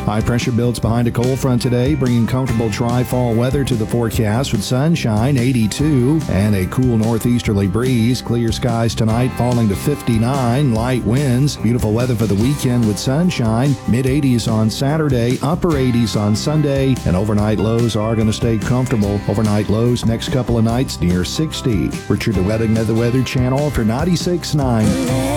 High pressure builds behind a cold front today, bringing comfortable tri-fall weather to the forecast with sunshine, 82, and a cool northeasterly breeze. Clear skies tonight, falling to 59, light winds. Beautiful weather for the weekend with sunshine, mid-80s on Saturday, upper 80s on Sunday, and overnight lows are going to stay comfortable. Overnight lows next couple of nights near 60. Richard DeWetting of the Weather Channel for 96.9.